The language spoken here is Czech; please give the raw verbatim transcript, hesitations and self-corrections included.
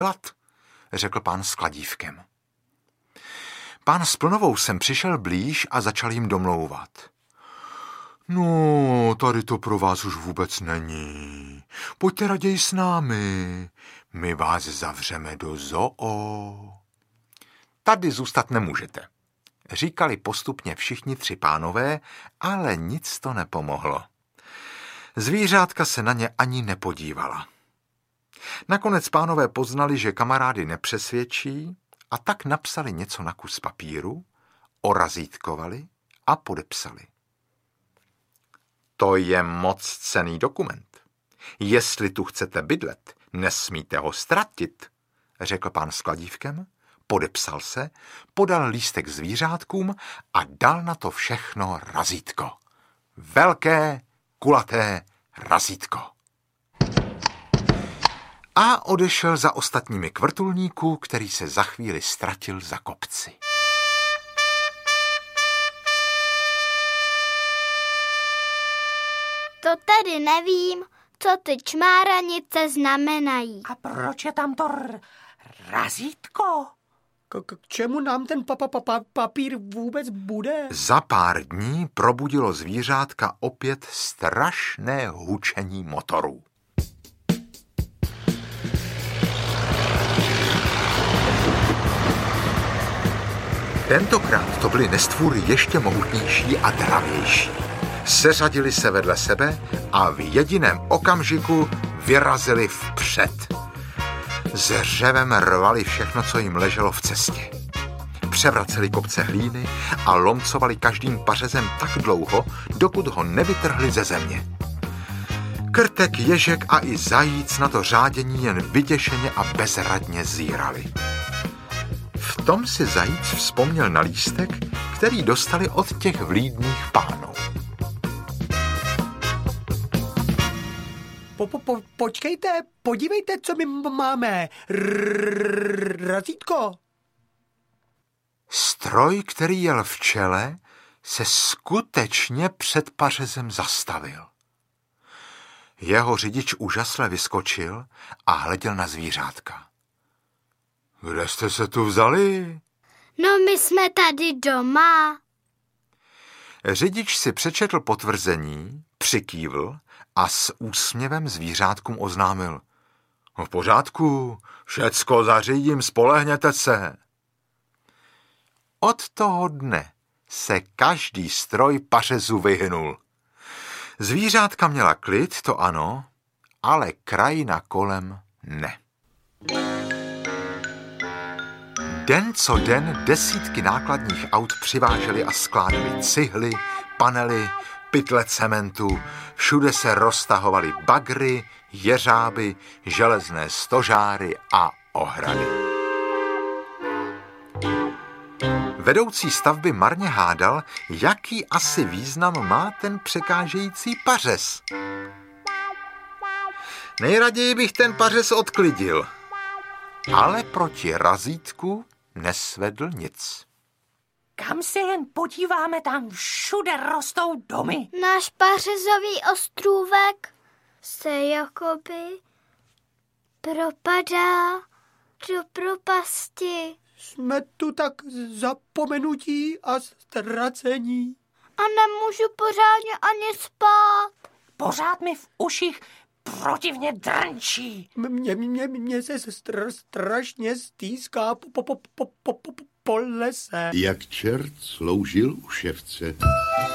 dělat, řekl pán s kladívkem. Pán s plnovou sem přišel blíž a začal jim domlouvat. No, tady to pro vás už vůbec není. Pojďte raději s námi. My vás zavřeme do zoo. Tady zůstat nemůžete, říkali postupně všichni tři pánové, ale nic to nepomohlo. Zvířátka se na ně ani nepodívala. Nakonec pánové poznali, že kamarády nepřesvědčí, a tak napsali něco na kus papíru, orazítkovali a podepsali. To je moc cenný dokument. Jestli tu chcete bydlet, nesmíte ho ztratit, řekl pán s kladívkem, podepsal se, podal lístek zvířátkům a dal na to všechno razítko. Velké, kulaté razítko. A odešel za ostatními k vrtulníku, který se za chvíli ztratil za kopci. To tedy nevím, co ty čmáranice znamenají. A proč je tam to r- razítko? K, k čemu nám ten pa, pa, pa, papír vůbec bude? Za pár dní probudilo zvířátka opět strašné hučení motorů. Tentokrát to byly nestvůry ještě mohutnější a dravější. Seřadili se vedle sebe a v jediném okamžiku vyrazili vpřed. S řevem rvali všechno, co jim leželo v cestě. Převraceli kopce hlíny a lomcovali každým pařezem tak dlouho, dokud ho nevytrhli ze země. Krtek, ježek a i zajíc na to řádění jen vyděšeně a bezradně zírali. V tom si zajíc vzpomněl na lístek, který dostali od těch vlídných pánů. Po, po, po, počkejte, podívejte, co my máme. Razítko. Stroj, který jel v čele, se skutečně před pařezem zastavil. Jeho řidič úžasle vyskočil a hleděl na zvířátka. Kde jste se tu vzali? No, my jsme tady doma. Řidič si přečetl potvrzení, přikývl a s úsměvem zvířátkům oznámil. V pořádku, všecko zařídím, spolehněte se. Od toho dne se každý stroj pařezu vyhnul. Zvířátka měla klid, to ano, ale krajina kolem ne. Den co den desítky nákladních aut přivážely a skládali cihly, panely, pytle cementu, všude se roztahovaly bagry, jeřáby, železné stožáry a ohrady. Vedoucí stavby marně hádal, jaký asi význam má ten překážející pařez. Nejraději bych ten pařez odklidil, ale proti razítku nesvedl nic. Kam se jen podíváme, tam všude rostou domy. Náš pařezový ostrůvek se jakoby propadá do propasti. Jsme tu tak zapomenutí a ztracení. A nemůžu pořádně ani spát. Pořád mi v uších protivně drnčí. Mně, mně, mně se str, strašně stýská po, po, po, po, po, po lese. Jak čert sloužil u ševce.